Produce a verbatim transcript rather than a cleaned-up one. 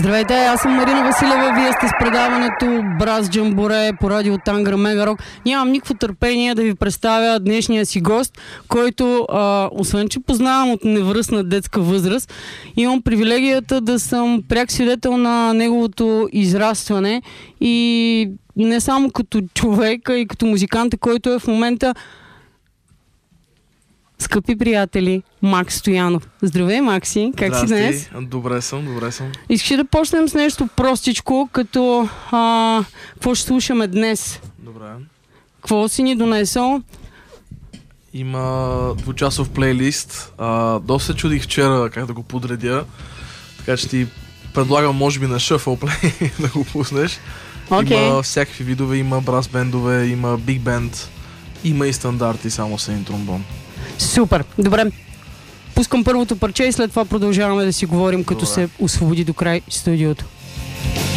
Здравейте, аз съм Марина Василева, вие сте с предаването Браз Джамборе по радио Тангра Мегарок. Нямам никакво търпение да ви представя днешния си гост, който, а, освен че познавам от невръстна детска възраст, имам привилегията да съм пряк свидетел на неговото израстване и не само като човека и като музиканта, който е в момента. Скъпи приятели, Макс Стоянов. Здравей, Макси, как Здрасти. си днес? Добре съм, добре съм. Искаш да почнем с нещо простичко, като а, какво ще слушаме днес? Добре. Какво си ни донесъл? Има двучасов плейлист. А, доста чудих вчера как да го подредя, така че ти предлагам може би на Shuffle Play да го пуснеш. Okay. Има всякакви видове, има брас бендове, има биг бенд, има и стандарти само с един тромбон. Супер, добре. Пускам първото парче и след това продължаваме да си говорим, като Добре. се освободи до край студиото.